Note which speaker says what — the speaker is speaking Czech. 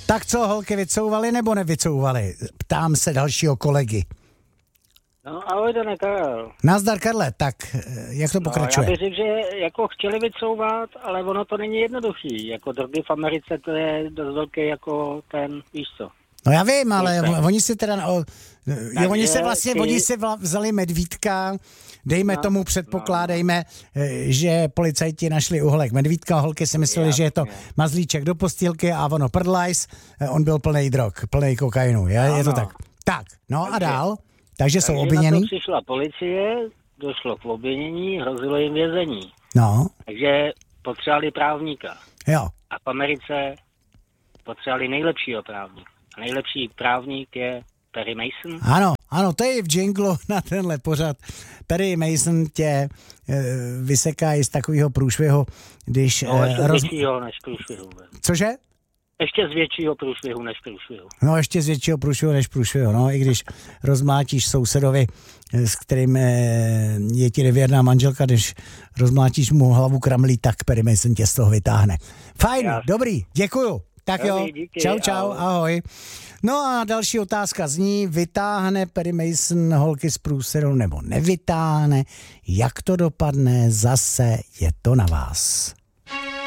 Speaker 1: Tak co, holky vycouvali nebo nevycouvali? Ptám se dalšího kolegy.
Speaker 2: No ahoj, Dane, Karel.
Speaker 1: Nazdar, Karle, tak jak to pokračuje?
Speaker 2: Já bych řekl, že jako chtěli vycouvat, ale ono to není jednoduchý. Jako drogy v Americe to je dost velký jako ten, víš co.
Speaker 1: No já vím, ale oni si teda, oni si vzali medvídka, dejme tomu, předpokládejme, že policajti našli uhlek medvídka, holky si mysleli, že je to mazlíček do postýlky a ono prdlajs, on byl plný drog, plný kokainu, je to tak. Tak, no a dál, takže jsou obviněný.
Speaker 2: Na to přišla policie, došlo k obvinění, hrozilo jim vězení.
Speaker 1: No.
Speaker 2: Takže potřebovali právníka.
Speaker 1: Jo.
Speaker 2: A v Americe potřebovali nejlepšího právníka. A nejlepší právník je Perry Mason.
Speaker 1: Ano, to je v džinglu na tenhle pořad. Perry Mason tě vyseká i z takového průšvihu, když...
Speaker 2: No, ještě z většího než průšvihu.
Speaker 1: Cože?
Speaker 2: Ještě z většího průšvihu než průšvihu.
Speaker 1: No, ještě z většího průšvihu než průšvihu, no, i když rozmlátíš sousedovi, s kterým je ti nevěrná manželka, když rozmlátíš mu hlavu kramlí, tak Perry Mason tě z toho vytáhne. Fajn, dobrý, děkuju. Tak jo,
Speaker 2: díky,
Speaker 1: čau, ahoj. No a další otázka zní, vytáhne Perry Mason holky z průseru nebo nevytáhne? Jak to dopadne? Zase je to na vás.